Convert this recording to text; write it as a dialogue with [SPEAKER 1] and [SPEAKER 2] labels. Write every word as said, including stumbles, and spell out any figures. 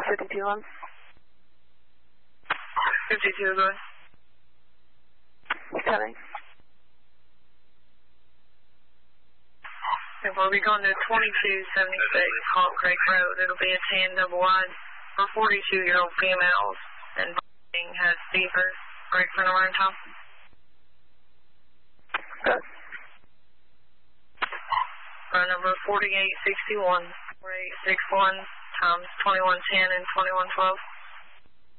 [SPEAKER 1] fifty-two on.
[SPEAKER 2] fifty-two, go ahead.
[SPEAKER 1] Coming.
[SPEAKER 2] Okay, we'll be going to twenty-two seventy-six Hawk Creek Road. It'll be a ten double wide for forty-two-year-old females, and has fever. Break for Northern Tom.
[SPEAKER 1] Good.
[SPEAKER 2] Run number forty-eight sixty-one, forty-eight sixty-one times twenty-one ten and twenty-one twelve.